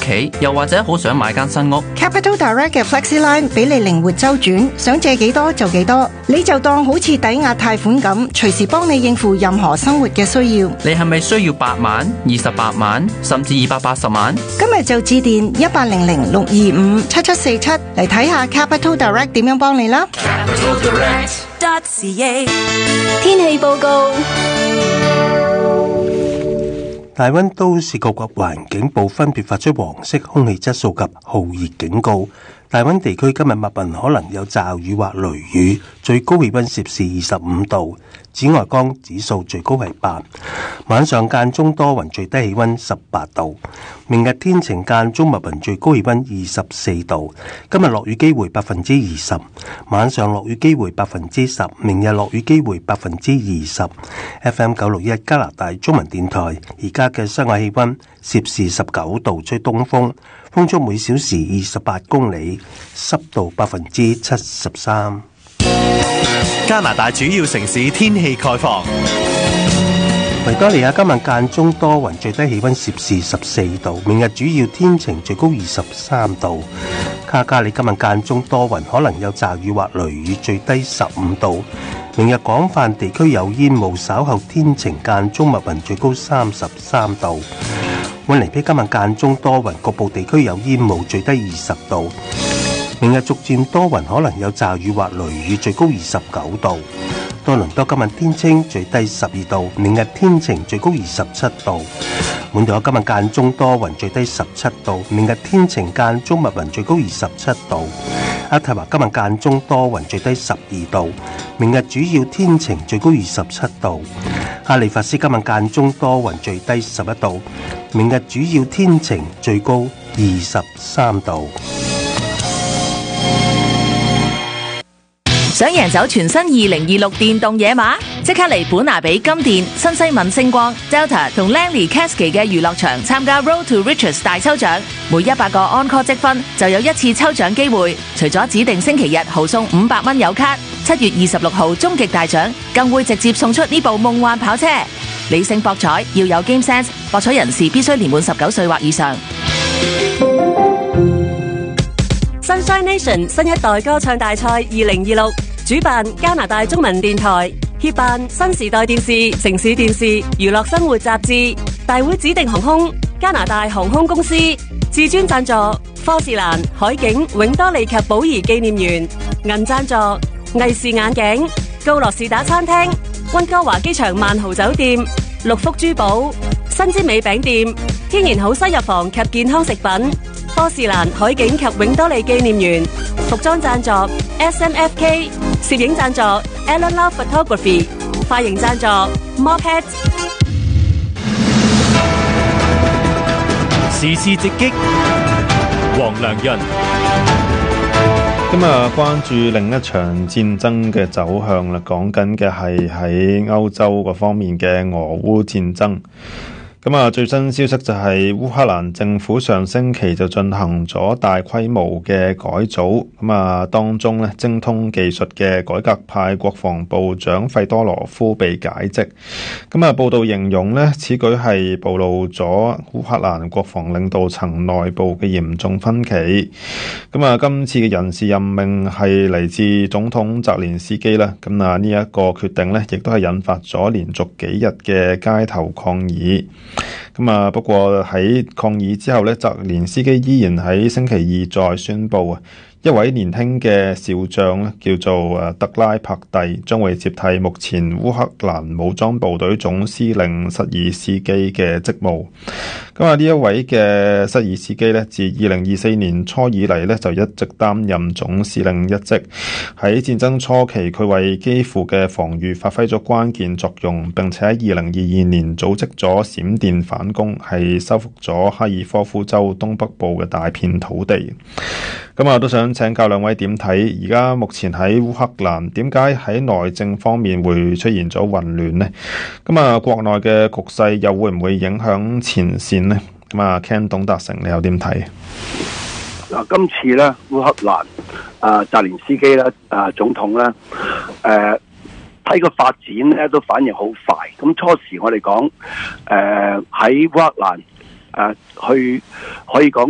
企，又或者好想買間新屋。 Capital Direct 嘅 FlexiLine 俾你靈活周轉，想借幾多就幾多，你就當好似抵押貸款咁，隨時幫你應付任何生活嘅需要。 你係咪需要8萬、28萬，甚至280萬？ 今日就致電1800-625-7747嚟睇下 Capital Direct 點樣幫你啦。 天氣報告。 大溫都市局及環境部分別發出黃色空氣質素及酷熱警告。大溫地區今日密雲可能有驟雨或雷雨，最高氣溫攝氏25度，紫外光指數最高係8。晚上間中多雲，最低氣溫18度。明日天晴間中密雲，最高氣溫24度。今日落雨機會20%，晚上落雨機會10%，明日落雨機會20%。FM 961加拿大中文電台，而家嘅室外氣溫攝氏19度，吹東風，風速每小時28公里，濕度73%。 加拿大主要城市天氣概況。 維多利亞今日間中多雲，最低氣溫攝氏14度。明日主要天晴，最高23度。卡加里今日間中多雲，可能有驟雨或雷雨，最低15度。明日廣泛地區有煙霧，稍後天晴間中密雲，最高33度。溫尼披今日間中多雲，局部地區有煙霧，最低20度。明日逐漸多雲，可能有驟雨或雷雨，最高29度。多倫多今日天晴，最低12度。明日天晴，最高27度。滿島今日間中多雲，最低17度。明日天晴間中密雲，最高27度。渥太華今日間中多雲，最低12度。明日主要天晴，最高27度。哈利法斯今日間中多雲，最低11度。明日主要天晴，最高23度。 想贏走全新2026電動野馬，即刻嚟本拿比金殿、新西敏星光、Delta 同 Langley Cascade 嘅娛樂場參加 Road to Riches 大抽獎，每100個 Encore 積分就有1次抽獎機會。除咗指定星期日豪送500蚊油卡，7月26號終極大獎更會直接送出呢部夢幻跑車。理性博彩，要有 Game Sense， 博彩人士必須年滿19歲或以上。 Sunshine Nation 新一代歌唱大賽2026，主辦加拿大中文電台，協辦新時代電視、城市電視、娛樂生活雜誌。大會指定航空加拿大航空公司，至尊贊助科士蘭、海景、永多利及寶儀紀念園，銀贊助藝視眼鏡、高樂士打餐廳、溫哥華機場萬豪酒店、六福珠寶、新之美餅店、天然好西藥房及健康食品。科士蘭、海景及永多利紀念園，服裝贊助 SMFK， 攝影贊助 Alan Love Photography， 髮型贊助 Moped。 時事直擊，黃良潤。 今日關注另一場戰爭嘅走向啦，講緊嘅係喺歐洲嗰方面嘅俄烏戰爭。最新消息就係烏克蘭政府上星期就進行咗大規模嘅改組，當中咧精通技術嘅改革派國防部長費多羅夫被解職。報道形容咧此舉係暴露咗烏克蘭國防領導層內部嘅嚴重分歧。今次嘅人事任命係嚟自總統澤連斯基啦。呢一個決定咧亦都係引發咗連續幾日嘅街頭抗議。不過喺抗議之後咧，澤連斯基依然喺星期二再宣布一位年輕嘅少將叫做德拉柏蒂，將會接替目前烏克蘭武裝部隊總司令瑟爾斯基嘅職務。呢一位嘅瑟爾斯基咧，自2024年初以嚟咧就一直擔任總司令一職。喺戰爭初期，佢為基輔嘅防禦發揮咗關鍵作用，並且喺2022年組織咗閃電反攻，係收復咗哈爾科夫州東北部嘅大片土地。都想請教兩位點睇？而家目前喺烏克蘭，點解喺內政方面會出現咗混亂呢？國內嘅局勢又會唔會影響前線呢？Ken 董達成，你又點睇？ 今次咧烏克蘭澤連斯基咧總統咧睇個發展咧都反應好快。咁初時我哋講喺烏克蘭去可以講